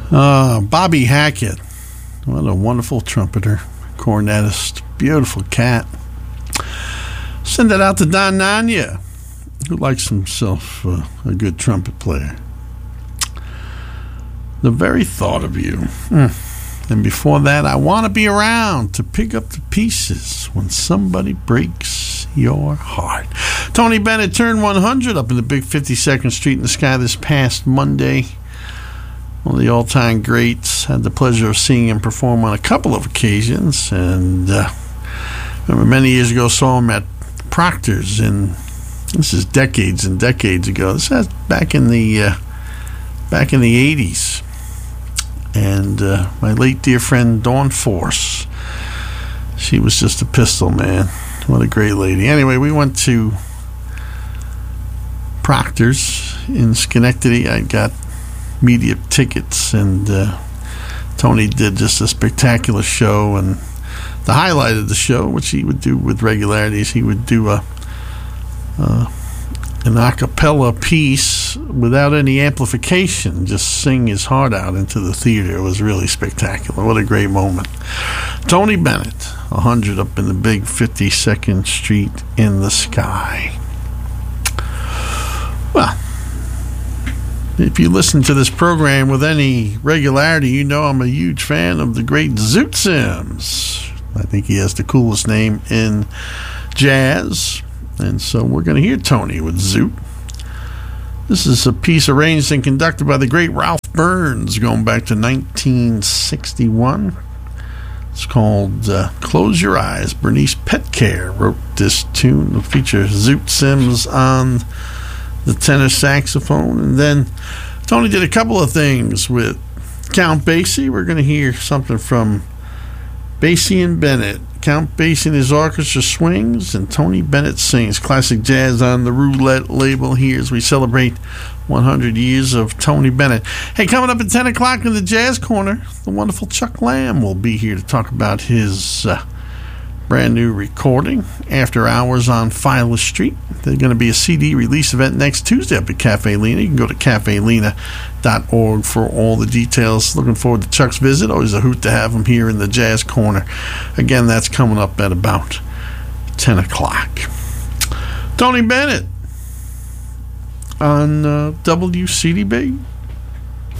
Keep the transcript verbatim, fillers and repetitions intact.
Uh, Bobby Hackett. What a wonderful trumpeter, cornetist, beautiful cat. Send that out to Don Nanya, who likes himself uh, a good trumpet player. The Very Thought of You. Mm. And before that, I Want to Be Around to Pick Up the Pieces When Somebody Breaks Your Heart. Tony Bennett turned one hundred up in the big fifty-second Street in the Sky this past Monday. One of the all-time greats. Had the pleasure of seeing him perform on a couple of occasions. And uh, remember many years ago, saw him at Proctor's in, this is decades and decades ago. This is back in the uh, back in the eighties. And uh, my late dear friend Dawn Force, she was just a pistol, man. What a great lady. Anyway, we went to Proctor's in Schenectady. I got media tickets, and uh, Tony did just a spectacular show. And the highlight of the show, which he would do with regularity, is he would do a uh, an a cappella piece without any amplification, just sing his heart out into the theater. It was really spectacular. What a great moment. Tony Bennett, one hundred up in the big fifty-second Street in the Sky. Well, if you listen to this program with any regularity, you know I'm a huge fan of the great Zoot Sims. I think he has the coolest name in jazz. And so we're going to hear Tony with Zoot. This is a piece arranged and conducted by the great Ralph Burns going back to nineteen sixty-one. It's called uh, Close Your Eyes. Bernice Petcare wrote this tune. It'll feature Zoot Sims on the tenor saxophone. And then Tony did a couple of things with Count Basie. We're going to hear something from Basie and Bennett. Count Basie and his orchestra swings, and Tony Bennett sings classic jazz on the Roulette label here as we celebrate one hundred years of Tony Bennett. Hey, coming up at ten o'clock in the Jazz Corner, the wonderful Chuck Lamb will be here to talk about his uh, brand new recording, After Hours on Philo Street. There's going to be a C D release event next Tuesday up at Cafe Lena. You can go to cafe lena dot org for all the details. Looking forward to Chuck's visit. Always a hoot to have him here in the Jazz Corner. Again, that's coming up at about ten o'clock. Tony Bennett on uh, W C D B.